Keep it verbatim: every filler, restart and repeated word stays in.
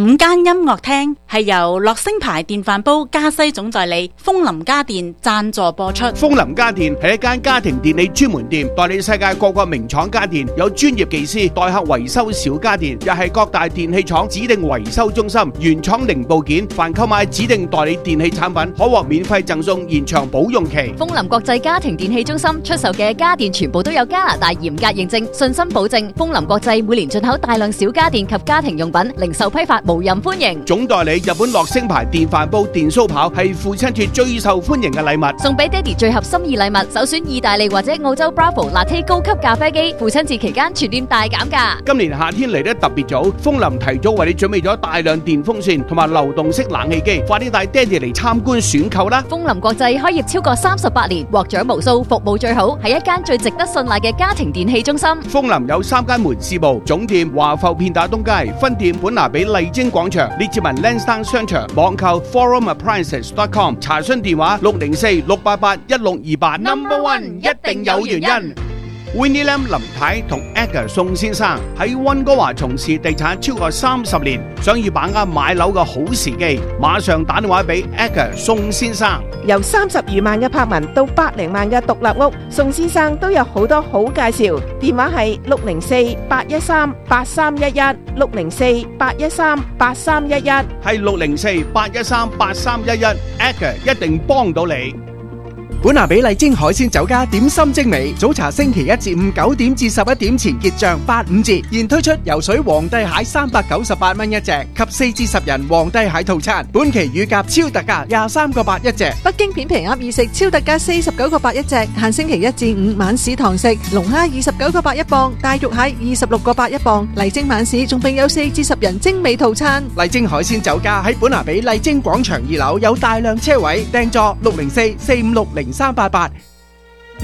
午間音樂廳係由樂聲牌電飯煲加西總代理楓林家電贊助播出。 楓林家電係一間家庭電器專門店，代理世界各國名廠家電，有專業技師代客維修小家電，又係各大電器廠指定維修中心，原廠零部件，凡購買指定代理電器產品，可獲免費贈送延長保用期。 楓林國際家庭電器中心出售嘅家電全部都有加拿大嚴格認證，信心保證。楓林國際每年進口大量小家電及家庭用品，零售批發無任歡迎。 總代理日本樂聲牌電飯煲電酥刨係父親節最受歡迎嘅禮物， 送俾爹哋最合心意禮物，首選意大利或者澳洲 Bravo Latte 高級咖啡機，父親節期間全店大減價。 今年夏天嚟得特別早，楓林提早為你準備咗大量電風扇同埋流動式冷氣機，快啲帶爹哋嚟參觀選購啦！ 楓林國際開業超過三十八年，獲獎無數，服務最好，係一間最值得信賴嘅家庭電器中心。 楓林有三間門市部，總店華埠片打東街，分店本拿比麗晶廣場，列治文 Lansdowne 商場，網購 forum appliances dot com， 查詢電話六零四六八八一六二八。Number One 一定有原因。Winnie Lam 林太同 Edgar 宋先生喺溫哥華從事地產超過三十年，想要把握買樓嘅好時機，馬上打電話俾 Edgar 宋先生。 由三十餘萬嘅柏文到百零萬嘅獨立屋，宋先生都有好多好介紹。電話係六零四八一三八三一一，六零四八一三八三一一， 係六零四八一三八三一一 ，Edgar 一定幫到你。 本拿比麗晶海鮮酒家點心精美，早茶星期一至五九點至十一點前結賬八五折，現推出游水皇帝蟹三百九十八蚊一隻及四至十人皇帝蟹套餐，本期乳鴿超特價廿三個八一隻。 北京片皮鴨二食超特價四十九個八一隻，限星期一至五晚市堂食，龍蝦二十九個八一磅，大肉蟹二十六個八一磅，麗晶晚市仲並有四至十人精美套餐。 麗晶海鮮酒家喺本拿比麗晶廣場二樓有大量車位，訂座六零四四五六零三八八